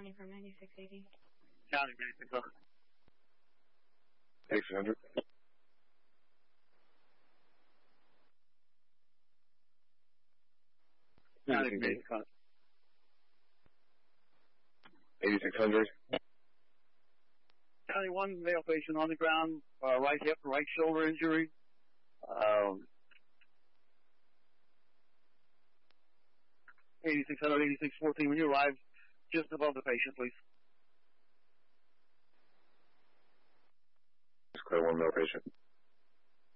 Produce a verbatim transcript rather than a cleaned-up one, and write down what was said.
County from ninety-six eighty. County, ninety-six hundred. eighty-six hundred. County, ninety-six hundred. eighty-six hundred. County, one male patient on the ground, uh, right hip, right shoulder injury. Um, eighty-six hundred, eighty-six fourteen, when you arrive, just above the patient, please. Just clear one male patient.